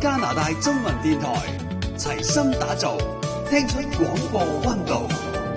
加拿大中文電台，齊心打造，聽出廣播溫度。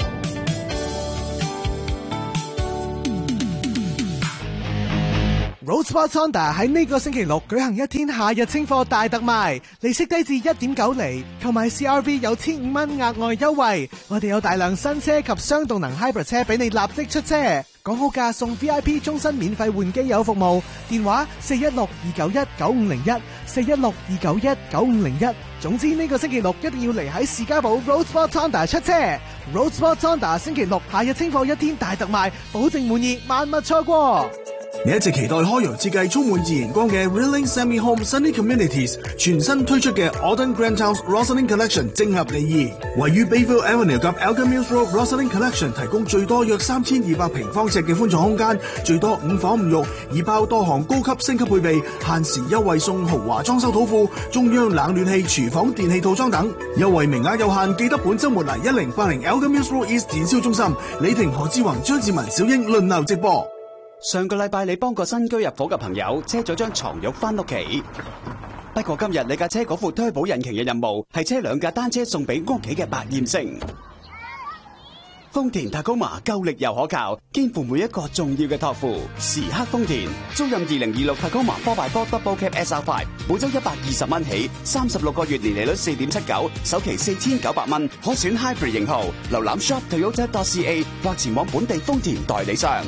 Roadsport Honda 喺呢個星期六舉行一天夏日清貨大特賣，利息低至 1.9 厘，購買 CRV 有1500蚊額外優惠。我哋有大量新車及雙動能 Hybrid 車俾你立即出車，講好價送 VIP 終身免費換機油服務，電話416-291-9501 416-291-9501。總之呢個星期六一定要嚟喺士嘉堡 Roadsport Honda 出車。Roadsport Honda 星期六夏日清貨一天大特賣，保證滿意，萬勿錯過。 你一直期待開揚設計充滿自然光嘅 Rilling Semi Home Sunny Communities 全新推出嘅 Autumn Grand House Rosalind Collection 正合你意。位於 Bayville Avenue 及 Elgin Mills Road Rosalind Collection 提供最多約3200平方尺嘅寬敞空間，最多5房5浴，已包多項高級升級配備，限時優惠送豪華裝修土庫、中央冷暖氣、廚房電器套裝等，優惠名額有限，記得本週末嚟1080 Elgin Mills Road East 展銷中心，李婷、何志宏、張志文、小英輪流直播。 上個禮拜你幫個新居入伙嘅朋友車咗張床褥返屋企，不過今日你架車嗰副推保引擎嘅任務係車2架單車送俾屋企嘅百厭星。豐田Tacoma夠力又可靠，肩負每一個重要嘅託付。時刻豐田，租賃2026 Tacoma 4x4 Double Cab SR5，每週120蚊起，36個月年利率4.79%，首期4900蚊，可選 Hybrid 型號。瀏覽 shop.toyota.ca 或前往本地豐田代理商。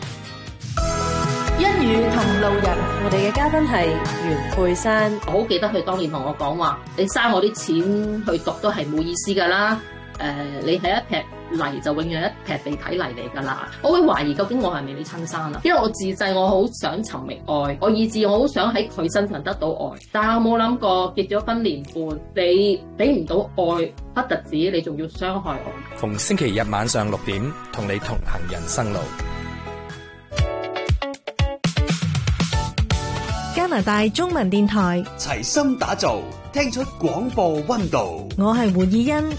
一語同路人，我哋嘅嘉賓係袁佩珊。 我好記得佢當年同我講話，你嘥我啲錢去讀都係冇意思噶啦。你係一劈泥就永遠一劈地體泥嚟噶啦。我會懷疑究竟我係咪你親生啊？因為我自細我好想尋覓愛，我以至我好想喺佢身上得到愛，但係我冇諗過結咗婚年半，你俾唔到愛，不特止你仲要傷害我。 逢星期日晚上6點，同你同行人生路。 加拿大中文電台， 齊心打造，聽出廣播溫度。 我係胡以欣。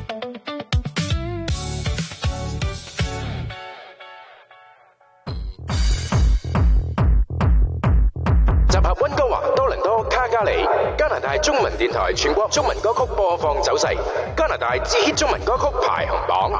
集合溫哥華、多倫多、卡加里，加拿大中文電台全國中文歌曲播放走勢，加拿大至 hit 中文歌曲排行榜。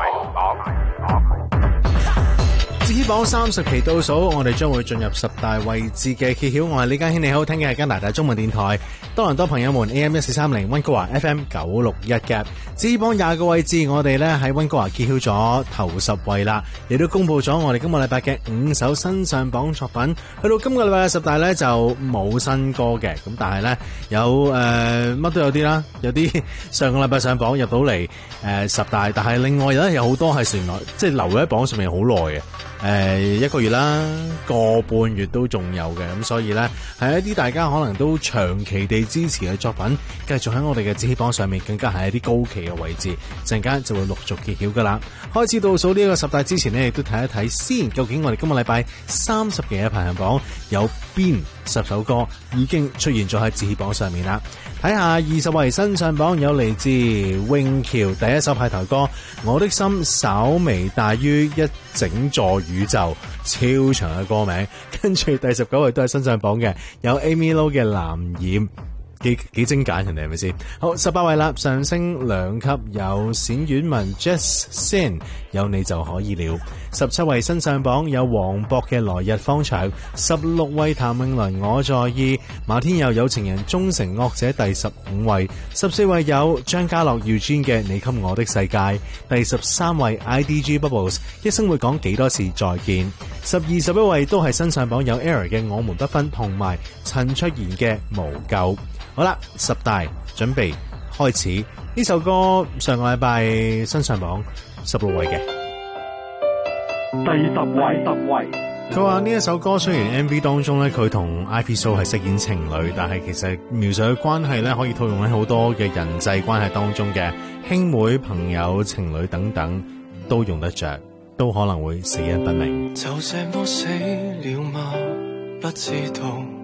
至於榜30期倒數，我哋將會進入10大位置嘅揭曉。我係李家軒，你好，聽嘅係加拿大中文電台多倫多朋友們 AM1430 溫哥華 FM 961嘅。至於榜20個位置，我哋咧喺溫哥華揭曉咗頭10位啦，亦都公布咗我哋今個禮拜嘅5首新上榜作品。去到今個禮拜嘅10大咧就冇新歌嘅，咁但係咧有乜都有啲啦，有啲上個禮拜上榜入到嚟10大，但係另外咧有好多係原來即係留喺榜上面好耐嘅。1個月啦，個半月都仲有嘅，咁所以呢係一啲大家可能都長期地支持嘅作品，繼續喺我哋嘅指榜上面，更加係一啲高企嘅位置，陣間就會陸續揭曉噶啦。開始倒數呢個10大之前呢，亦都睇一睇先，究竟我哋今個禮拜30期嘅排行榜有邊10首歌已經出現咗喺指榜上面啦。睇下20位新上榜有嚟自永橋第一首派台歌《我的心稍微大於一整座宇宙》，超長嘅歌名。跟住第19位都係新上榜嘅，有 Amy Lo 嘅《藍染》，幾精簡人哋係咪先？好，18位啦，上升2級，有冼婉文 Just Sin 有你就可以了。17位新上榜有黃渤嘅來日方長。16位譚詠麟我在意。馬天佑有情人終成惡者第15位。14位有張家樂 Eugene 嘅你給我的世界。第13位 IDG Bubbles 一生會講幾多次再見。12、11位都係新上榜，有 Air 嘅我們不分同埋陳卓賢嘅無救。好啦，10大準備開始。呢首歌上個禮拜新上榜16位嘅。 第10位。 佢話呢一首歌雖然 MV 當中咧佢同 Ivy So 係飾演情侶，但係其實描述嘅關係咧可以套用喺好多嘅人際關係當中嘅兄妹、朋友、情侶等等都用得着，都可能會死因不明。 就這麼死了嗎？不知道。